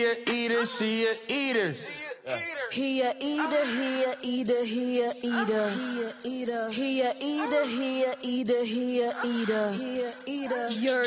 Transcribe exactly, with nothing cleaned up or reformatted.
a eater, she a eater. He a eater, he a eater, he a eater. He a eater, he a eater, he a eater, he a eater. He a eater. You're